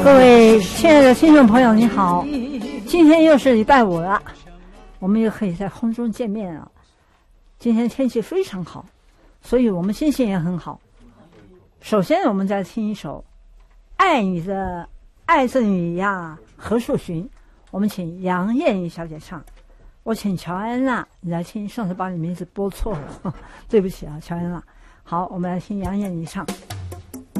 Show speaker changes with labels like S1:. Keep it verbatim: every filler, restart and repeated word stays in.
S1: 各位亲爱的听众朋友，你好！今天又是礼拜五了，我们又可以在空中见面了。今天天气非常好，所以我们心情也很好。首先，我们再听一首《爱你的爱着你呀》何树寻，我们请杨燕妮小姐唱。我请乔安娜你来听，上次把你名字播错了，对不起啊，乔安娜。好，我们来听杨燕妮唱。